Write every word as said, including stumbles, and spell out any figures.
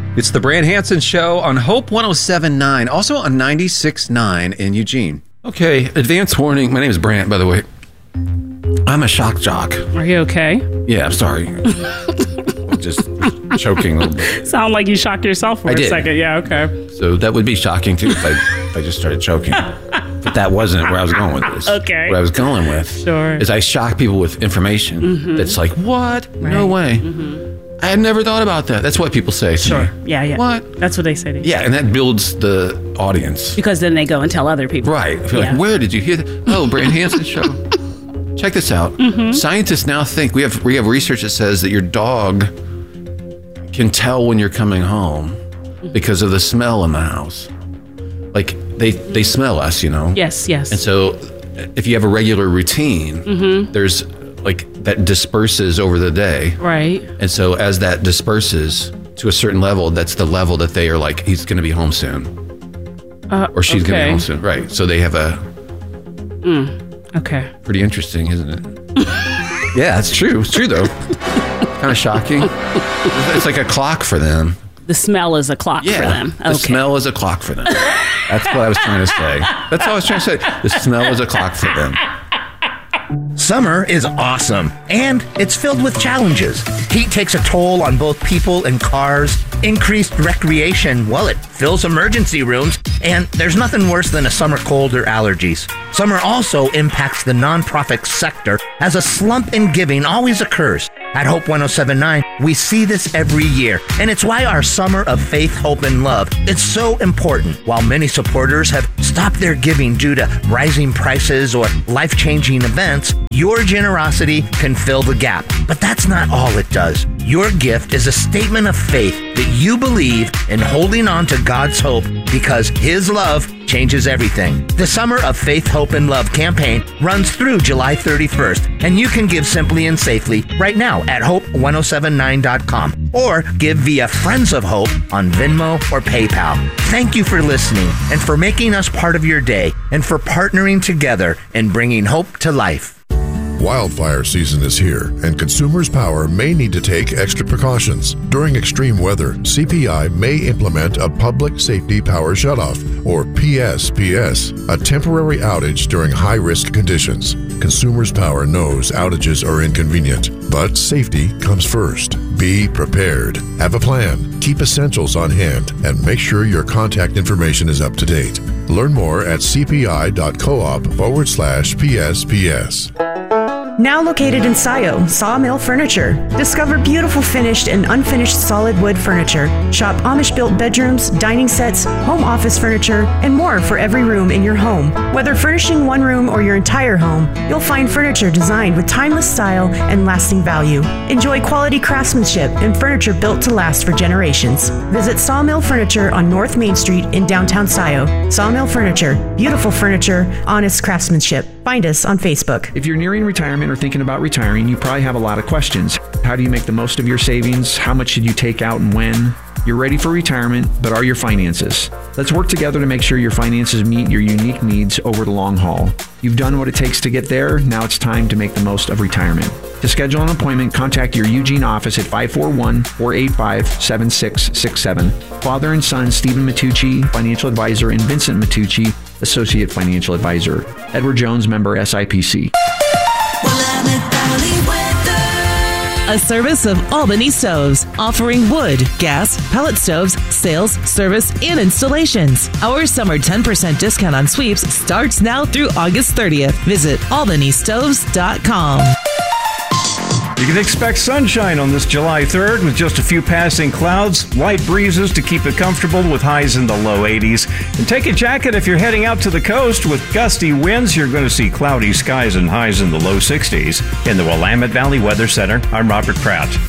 It's the Brant Hansen Show on Hope one oh seven point nine, also on ninety-six point nine in Eugene. Okay, advance warning. My name is Brant, by the way. I'm a shock jock. Are you okay? Yeah, I'm sorry. I'm just choking a little bit. Sound like you shocked yourself for I a did. second. Yeah, okay. So that would be shocking, too, if I, if I just started choking. But that wasn't where I was going with this. Okay. What I was going with Sure. is I shock people with information Mhm. that's like, what? Right. No way. Mhm. I had never thought about that. That's what people say. to Sure. me. Yeah, yeah. What? That's what they say to you. Yeah, and that builds the audience. Because then they go and tell other people. Right. If you're Yeah. like, where did you hear that? Oh, Brant Hansen Show. Check this out. Mhm. Scientists now think we have we have research that says that your dog can tell when you're coming home because of the smell in the house. Like they they smell us, you know. Yes, yes. And so if you have a regular routine, Mhm. there's like that disperses over the day. Right. And so as that disperses to a certain level, that's the level that they are like, he's going to be home soon. Uh, Or she's going to okay. be home soon. Right. So they have a Mm. Okay. pretty interesting, isn't it? Yeah, it's true. It's true, though. Kind of shocking. It's like a clock for them. The smell is a clock Yeah, for them. the smell is a clock for them. That's what I was trying to say. That's all I was trying to say. The smell is a clock for them. Summer is awesome, and it's filled with challenges. Heat takes a toll on both people and cars. Increased recreation, well, it fills emergency rooms, and there's nothing worse than a summer cold or allergies. Summer also impacts the nonprofit sector, as a slump in giving always occurs. At Hope one oh seven point nine, we see this every year, and it's why our Summer of Faith, Hope, and Love is so important. While many supporters have stopped their giving due to rising prices or life-changing events, your generosity can fill the gap. But that's not all it does. Your gift is a statement of faith that you believe in holding on to God's hope because His love changes everything. The Summer of Faith, Hope, and Love campaign runs through July thirty-first, and you can give simply and safely right now at hope ten seventy-nine dot com or give via Friends of Hope on Venmo or PayPal. Thank you for listening and for making us part of your day and for partnering together and bringing hope to life. Wildfire season is here, and Consumers Power may need to take extra precautions. During extreme weather, C P I may implement a Public Safety Power Shutoff, or P S P S, a temporary outage during high-risk conditions. Consumers Power knows outages are inconvenient, but safety comes first. Be prepared. Have a plan. Keep essentials on hand, and make sure your contact information is up to date. Learn more at cpi.coop forward slash PSPS. Now located in Sayo, Sawmill Furniture. Discover beautiful finished and unfinished solid wood furniture. Shop Amish-built bedrooms, dining sets, home office furniture, and more for every room in your home. Whether furnishing one room or your entire home, you'll find furniture designed with timeless style and lasting value. Enjoy quality craftsmanship and furniture built to last for generations. Visit Sawmill Furniture on North Main Street in downtown Sayo. Sawmill Furniture. Beautiful furniture, honest craftsmanship. Find us on Facebook. If you're nearing retirement or thinking about retiring, you probably have a lot of questions. How do you make the most of your savings? How much should you take out and when? You're ready for retirement, but are your finances? Let's work together to make sure your finances meet your unique needs over the long haul. You've done what it takes to get there. Now it's time to make the most of retirement. To schedule an appointment, contact your Eugene office at five four one, four eight five, seven six six seven. Father and son Stephen Matucci, financial advisor, and Vincent Matucci, associate financial advisor. Edward Jones, member S I P C. A service of Albany Stoves, offering wood, gas, pellet stoves, sales, service, and installations. Our summer ten percent discount on sweeps starts now through August thirtieth. Visit albany stoves dot com. You can expect sunshine on this July third with just a few passing clouds, light breezes to keep it comfortable with highs in the low eighties. And take a jacket if you're heading out to the coast. With gusty winds, you're going to see cloudy skies and highs in the low sixties. In the Willamette Valley Weather Center, I'm Robert Pratt.